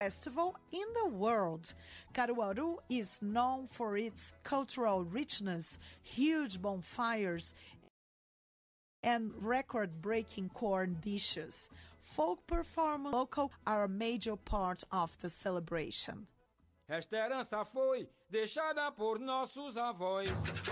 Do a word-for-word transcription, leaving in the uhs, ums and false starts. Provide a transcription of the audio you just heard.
festival in the world. Caruaru is known for its cultural richness, huge bonfires, and record-breaking corn dishes. Folk performance local are a major part of the celebration. Esta herança foi deixada por nossos avós.